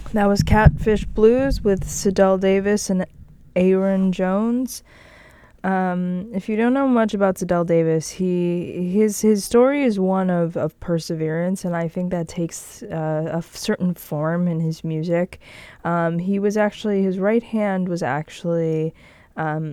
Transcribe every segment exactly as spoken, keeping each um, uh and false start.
That was Catfish Blues with Sidell Davis and Aaron Jones. Um, if you don't know much about Sidell Davis, he his his story is one of, of perseverance, and I think that takes uh, a certain form in his music. Um, he was actually his right hand was actually um,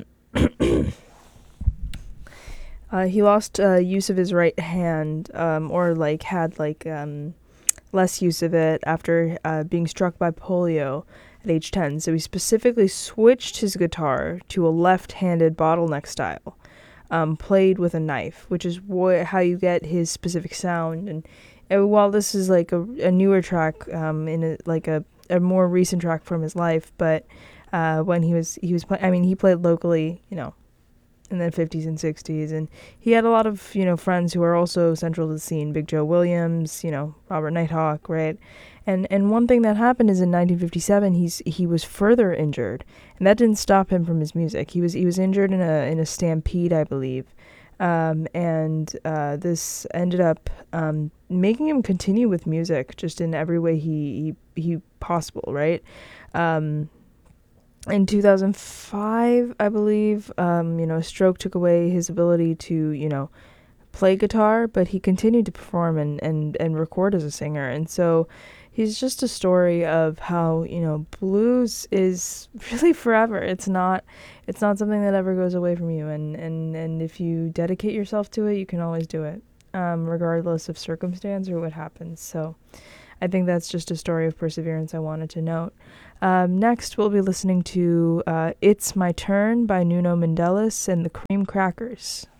uh, he lost uh, use of his right hand, um, or like had like um, less use of it after uh, being struck by polio at age ten. So he specifically switched his guitar to a left-handed bottleneck style, um, played with a knife, which is wh- how you get his specific sound. And, and while this is like a, a newer track, um, in a, like a, a more recent track from his life, but uh, when he was he was play- I mean he played locally, you know, in the fifties and sixties, and he had a lot of, you know, friends who are also central to the scene. Big Joe Williams, you know, Robert Nighthawk, right? And and one thing that happened is in nineteen fifty-seven he's he was further injured, and that didn't stop him from his music. He was he was injured in a in a stampede, I believe. Um, and uh, this ended up um, making him continue with music just in every way he he, he possible, right? Um, in two thousand five, I believe, um, you know, a stroke took away his ability to, you know, play guitar, but he continued to perform and, and, and record as a singer. And so he's just a story of how, you know, blues is really forever. It's not it's not something that ever goes away from you. And, and, and if you dedicate yourself to it, you can always do it, um, regardless of circumstance or what happens. So I think that's just a story of perseverance I wanted to note. Um, next, we'll be listening to uh, It's My Turn by Nuno Mendelis and the Cream Crackers.